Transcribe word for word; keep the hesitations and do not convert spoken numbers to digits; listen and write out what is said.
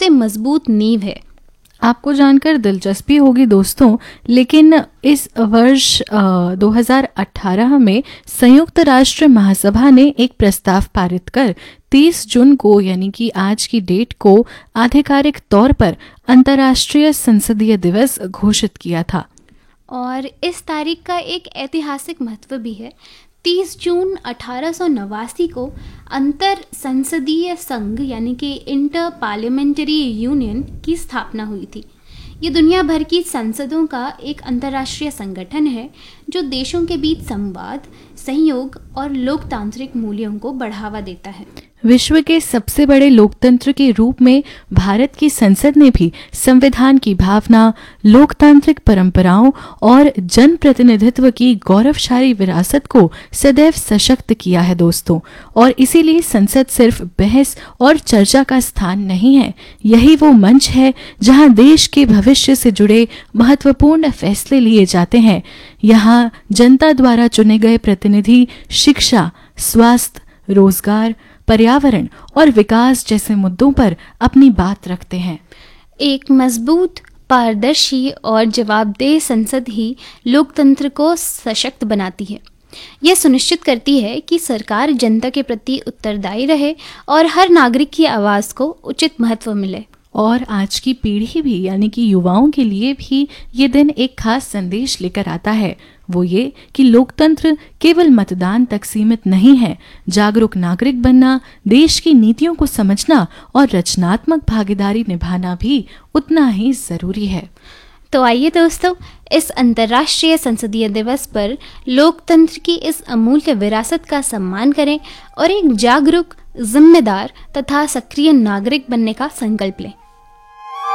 सबसे मजबूत नींव है। आपको जानकर दिलचस्पी होगी दोस्तों, लेकिन इस वर्ष दो हज़ार अठारह में संयुक्त राष्ट्र महासभा ने एक प्रस्ताव पारित कर तीस जून को यानी कि आज की डेट को आधिकारिक तौर पर अंतर्राष्ट्रीय संसदीय दिवस घोषित किया था। और इस तारीख का एक ऐतिहासिक महत्व भी है। तीस जून अठारह सौ नवासी को अंतर संसदीय संघ यानी कि इंटर पार्लियामेंट्री यूनियन की स्थापना हुई थी। ये दुनिया भर की संसदों का एक अंतर्राष्ट्रीय संगठन है जो देशों के बीच संवाद, सहयोग और लोकतांत्रिक मूल्यों को बढ़ावा देता है। विश्व के सबसे बड़े लोकतंत्र के रूप में भारत की संसद ने भी संविधान की भावना, लोकतांत्रिक परंपराओं और जन प्रतिनिधित्व की गौरवशाली विरासत को सदैव सशक्त किया है दोस्तों। और इसीलिए संसद सिर्फ बहस और चर्चा का स्थान नहीं है, यही वो मंच है जहां देश के भविष्य से जुड़े महत्वपूर्ण फैसले लिए जाते हैं। यहाँ जनता द्वारा चुने गए प्रतिनिधि शिक्षा, स्वास्थ्य, रोजगार, पर्यावरण और विकास जैसे मुद्दों पर अपनी बात रखते हैं। एक मजबूत, पारदर्शी और जवाबदेह संसद ही लोकतंत्र को सशक्त बनाती है। यह सुनिश्चित करती है कि सरकार जनता के प्रति उत्तरदायी रहे और हर नागरिक की आवाज़ को उचित महत्व मिले। और आज की पीढ़ी भी यानी कि युवाओं के लिए भी ये दिन एक खास संदेश लेकर आता है। वो ये कि लोकतंत्र केवल मतदान तक सीमित नहीं है। जागरूक नागरिक बनना, देश की नीतियों को समझना और रचनात्मक भागीदारी निभाना भी उतना ही जरूरी है। तो आइए दोस्तों, इस अंतर्राष्ट्रीय संसदीय दिवस पर लोकतंत्र की इस अमूल्य विरासत का सम्मान करें और एक जागरूक, जिम्मेदार तथा सक्रिय नागरिक बनने का संकल्प लें।